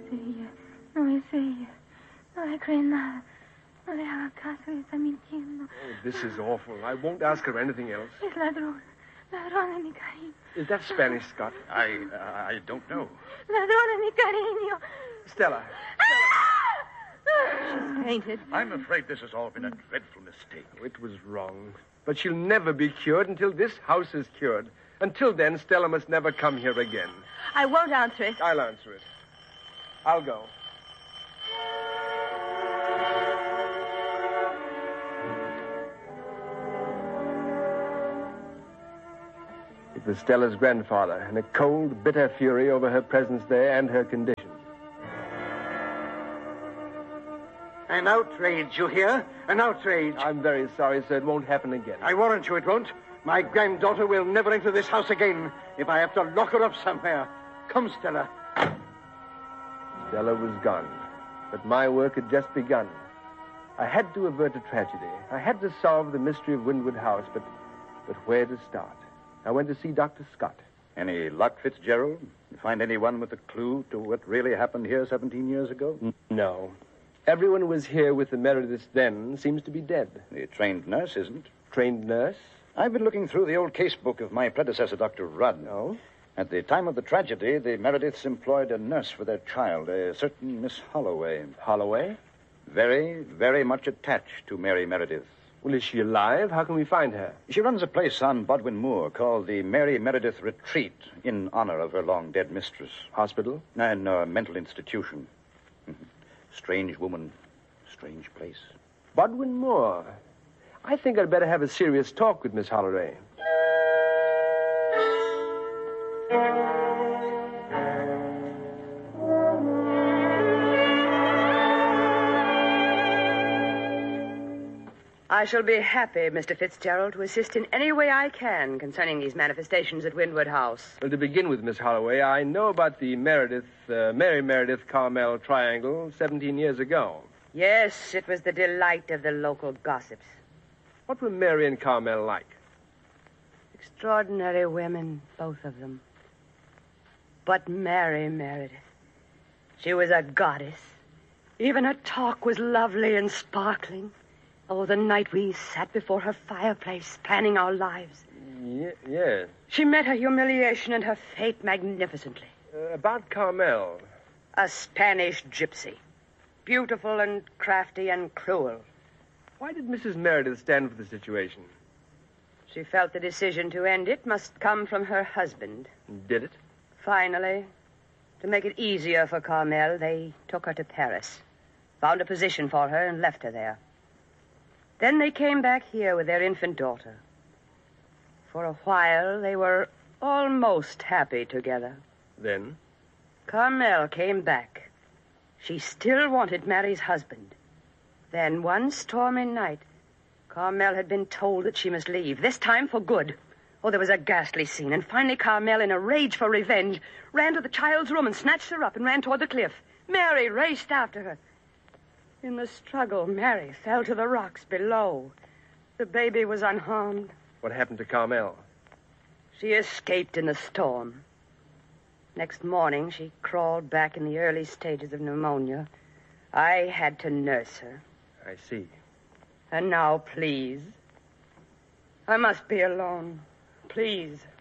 ella. No es ella. No le cree nada. No le haga caso. Está mintiendo. Oh, this is awful. I won't ask her anything else. Es ladrón. Ladrón de mi cariño. Is that Spanish, Scott? I don't know. Ladrón de mi cariño. Stella. She's fainted. I'm afraid this has all been a dreadful mistake. Oh, it was wrong. But she'll never be cured until this house is cured. Until then, Stella must never come here again. I won't answer it. I'll answer it. I'll go. It was Stella's grandfather, in a cold, bitter fury over her presence there and her condition. An outrage, you hear? An outrage. I'm very sorry, sir. It won't happen again. I warrant you it won't. My granddaughter will never enter this house again if I have to lock her up somewhere. Come, Stella. Stella was gone, but my work had just begun. I had to avert a tragedy. I had to solve the mystery of Windward House, but where to start? I went to see Dr. Scott. Any luck, Fitzgerald? You find anyone with a clue to what really happened here 17 years ago? No. Everyone who was here with the Merediths then seems to be dead. The trained nurse isn't. Trained nurse? I've been looking through the old case book of my predecessor, Dr. Rudd. Oh? At the time of the tragedy, the Merediths employed a nurse for their child, a certain Miss Holloway. Holloway? Very, very much attached to Mary Meredith. Well, is she alive? How can we find her? She runs a place on Bodwin Moor called the Mary Meredith Retreat in honor of her long-dead mistress. Hospital? And a mental institution. Strange woman, strange place. Bodwin Moor. I think I'd better have a serious talk with Miss Holloway. I shall be happy, Mr. Fitzgerald, to assist in any way I can concerning these manifestations at Windward House. Well, to begin with, Miss Holloway, I know about the Mary Meredith Carmel triangle 17 years ago. Yes, it was the delight of the local gossips. What were Mary and Carmel like? Extraordinary women, both of them. But Mary Meredith, she was a goddess. Even her talk was lovely and sparkling. Oh, the night we sat before her fireplace, planning our lives. Yes. She met her humiliation and her fate magnificently. About Carmel. A Spanish gypsy. Beautiful and crafty and cruel. Why did Mrs. Meredith stand for the situation? She felt the decision to end it must come from her husband. Did it? Finally, to make it easier for Carmel, they took her to Paris, found a position for her, and left her there. Then they came back here with their infant daughter. For a while, they were almost happy together. Then? Carmel came back. She still wanted Mary's husband. Then, one stormy night, Carmel had been told that she must leave, this time for good. Oh, there was a ghastly scene, and finally Carmel, in a rage for revenge, ran to the child's room and snatched her up and ran toward the cliff. Mary raced after her. In the struggle, Mary fell to the rocks below. The baby was unharmed. What happened to Carmel? She escaped in the storm. Next morning, she crawled back in the early stages of pneumonia. I had to nurse her. I see. And now, please. I must be alone. Please.